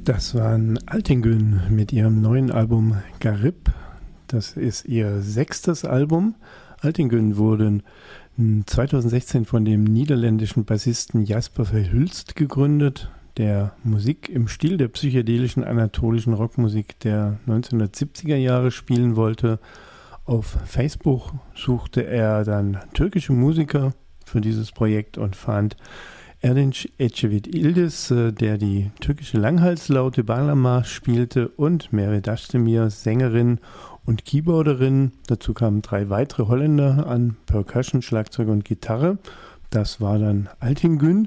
Das waren Altingün mit ihrem neuen Album Garib. Das ist ihr 6. Album. Altingün wurden 2016 von dem niederländischen Bassisten Jasper Verhulst gegründet, der Musik im Stil der psychedelischen anatolischen Rockmusik der 1970er Jahre spielen wollte. Auf Facebook suchte er dann türkische Musiker für dieses Projekt und fand Erdinç Ecevit Yıldız, der die türkische Langhalslaute Bağlama spielte, und Meriç Özdemir, Sängerin und Keyboarderin. Dazu kamen 3 weitere Holländer an Percussion, Schlagzeug und Gitarre. Das war dann Altingün.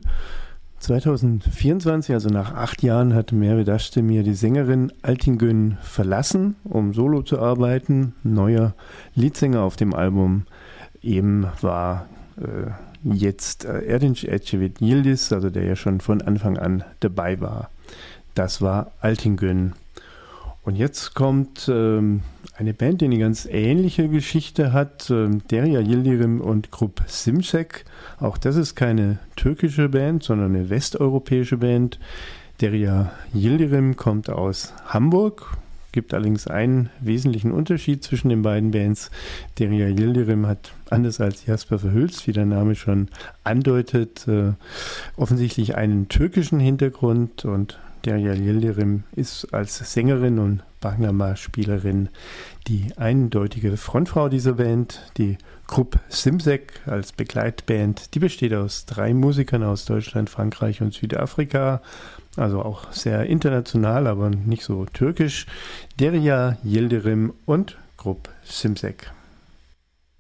2024, also nach 8 Jahren, hat Meriç Özdemir die Sängerin Altingün verlassen, um solo zu arbeiten. Neuer Leadsänger auf dem Album eben war jetzt Erdinç Ecevit Yıldız, also der ja schon von Anfang an dabei war. Das war Altingün. Und jetzt kommt eine Band, die eine ganz ähnliche Geschichte hat, Derya Yildirim und Grup Şimşek. Auch das ist keine türkische Band, sondern eine westeuropäische Band. Derya Yildirim kommt aus Hamburg. Gibt allerdings einen wesentlichen Unterschied zwischen den beiden Bands. Derya Yildirim hat, anders als Jasper Verhulst, wie der Name schon andeutet, offensichtlich einen türkischen Hintergrund, und Derya Yildirim ist als Sängerin und Bağlama-Spielerin die eindeutige Frontfrau dieser Band. Die Grup Şimşek als Begleitband, die besteht aus 3 Musikern aus Deutschland, Frankreich und Südafrika. Also auch sehr international, aber nicht so türkisch. Derya Yildirim und Grup Şimşek.